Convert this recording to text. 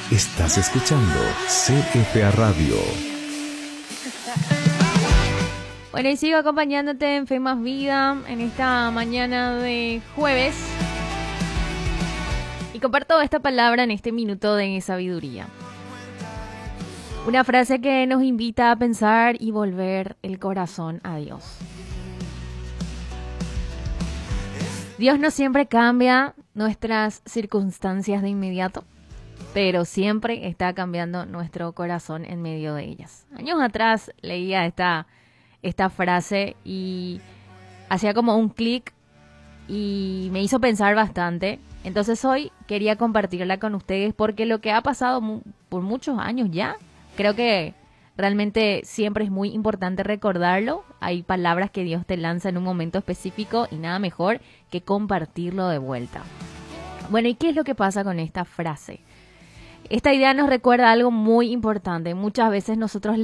Estás escuchando CFA Radio. Bueno, y sigo acompañándote en Fe Más Vida en esta mañana de jueves. Y comparto esta palabra en este minuto de sabiduría. Una frase que nos invita a pensar y volver el corazón a Dios. Dios no siempre cambia nuestras circunstancias de inmediato, pero siempre está cambiando nuestro corazón en medio de ellas. Años atrás leía esta frase y hacía como un clic y me hizo pensar bastante. Entonces hoy quería compartirla con ustedes porque lo que ha pasado por muchos años ya, creo que realmente siempre es muy importante recordarlo. Hay palabras que Dios te lanza en un momento específico y nada mejor que compartirlo de vuelta. Bueno, ¿y qué es lo que pasa con esta frase? Esta idea nos recuerda algo muy importante. Muchas veces nosotros